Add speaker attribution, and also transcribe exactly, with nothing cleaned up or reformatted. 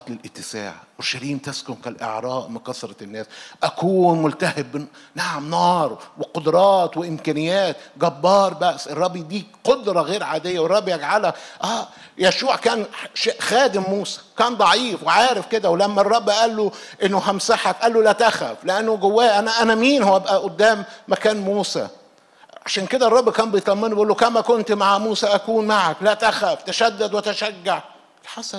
Speaker 1: للاتساع. اورشليم تسكن كالاعراء من كثره الناس. اكون ملتهب بن... نعم، نار وقدرات وامكانيات، جبار. بس الرب يديك قدره غير عاديه، والرب يجعلها. اه يشوع كان خادم موسى، كان ضعيف وعارف كده، ولما الرب قال له انه همسحك قال له لا تخف، لانه جواه انا انا مين هو ابقى قدام مكان موسى. عشان كده الرب كان بيطمنه بيقول له كما كنت مع موسى اكون معك، لا تخف، تشدد وتشجع. حصل